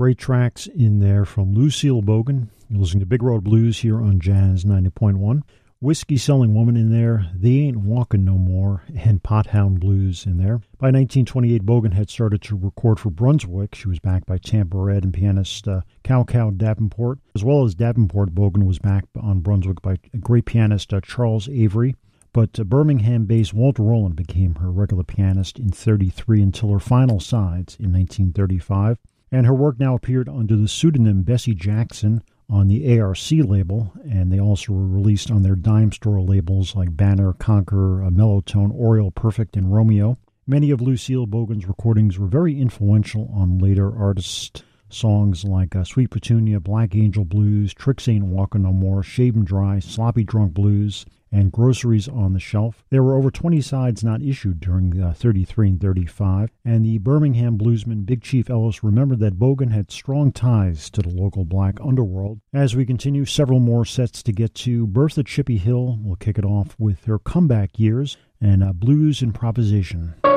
Great tracks in there from Lucille Bogan. You're listening to Big Road Blues here on Jazz 90.1. Whiskey Selling Woman in there, They Ain't Walkin' No More, and Pothound Blues in there. By 1928, Bogan had started to record for Brunswick. She was backed by Tampa Red and pianist Cow Davenport. As well as Davenport, Bogan was backed on Brunswick by a great pianist Charles Avery. But Birmingham-based Walter Rowland became her regular pianist in 1933 until her final sides in 1935. And her work now appeared under the pseudonym Bessie Jackson on the ARC label, and they also were released on their dime store labels like Banner, Conqueror, Mellotone, Oriole, Perfect, and Romeo. Many of Lucille Bogan's recordings were very influential on later artists' songs like Sweet Petunia, Black Angel Blues, Tricks Ain't Walkin' No More, Shavin' Dry, Sloppy Drunk Blues, and Groceries on the Shelf. There were over 20 sides not issued during 33 and 35, and the Birmingham bluesman Big Chief Ellis remembered that Bogan had strong ties to the local black underworld. As we continue, several more sets to get to. Bertha Chippy Hill will kick it off with her comeback years and Blues Improvisation.